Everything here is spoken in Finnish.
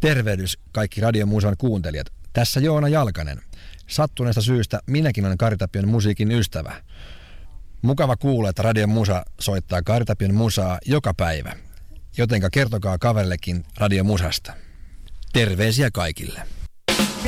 Tervehdys kaikki Radio Musan kuuntelijat. Tässä Joona Jalkanen. Sattuneesta syystä minäkin olen Kari Tapion musiikin ystävä. Mukava kuulla, että Radio Musa soittaa Kari Tapion musaa joka päivä. Jotenka kertokaa kaverillekin Radio Musasta. Terveisiä kaikille.